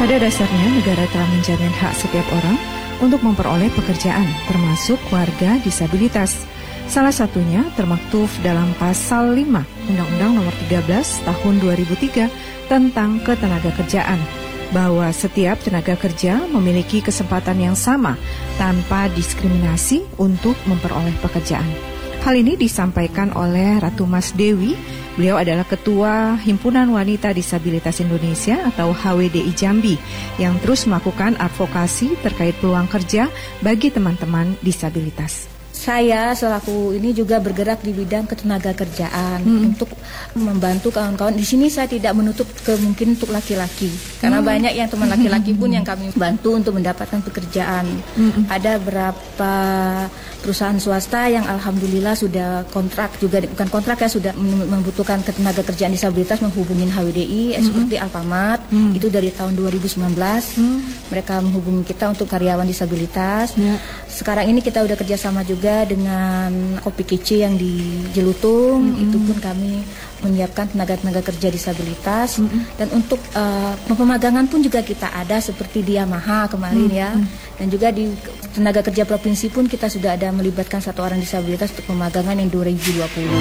Pada dasarnya, negara telah menjamin hak setiap orang untuk memperoleh pekerjaan, termasuk warga disabilitas. Salah satunya termaktub dalam Pasal 5 Undang-Undang Nomor 13 Tahun 2003 tentang Ketenagakerjaan, bahwa setiap tenaga kerja memiliki kesempatan yang sama tanpa diskriminasi untuk memperoleh pekerjaan. Hal ini disampaikan oleh Ratu Mas Dewi. Beliau adalah Ketua Himpunan Wanita Disabilitas Indonesia atau HWDI Jambi yang terus melakukan advokasi terkait peluang kerja bagi teman-teman disabilitas. Saya selaku ini juga bergerak di bidang ketenagakerjaan untuk membantu kawan-kawan. Di sini saya tidak menutup kemungkinan untuk laki-laki, karena banyak yang teman laki-laki pun yang kami bantu untuk mendapatkan pekerjaan. Ada beberapa perusahaan swasta yang alhamdulillah sudah kontrak juga, bukan kontrak ya, sudah membutuhkan ketenagakerjaan disabilitas menghubungin HWDI seperti Alfamart, itu dari tahun 2019 mereka menghubungi kita untuk karyawan disabilitas. Sekarang ini kita udah kerjasama juga dengan Kopi Kece yang di Jelutung, itu pun kami menyiapkan tenaga-tenaga kerja disabilitas. Dan untuk pemagangan pun juga kita ada seperti di Yamaha kemarin ya, dan juga di tenaga kerja provinsi pun kita sudah ada melibatkan 1 orang disabilitas untuk pemagangan yang 2020.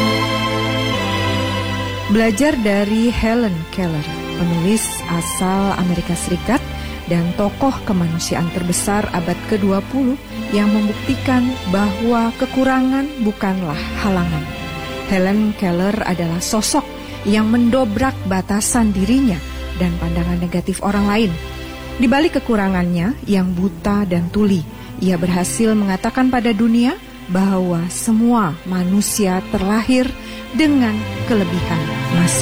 Belajar dari Helen Keller, penulis asal Amerika Serikat dan tokoh kemanusiaan terbesar abad ke-20 yang membuktikan bahwa kekurangan bukanlah halangan. Helen Keller adalah sosok yang mendobrak batasan dirinya dan pandangan negatif orang lain. Di balik kekurangannya yang buta dan tuli, ia berhasil mengatakan pada dunia bahwa semua manusia terlahir dengan kelebihan masing-masing.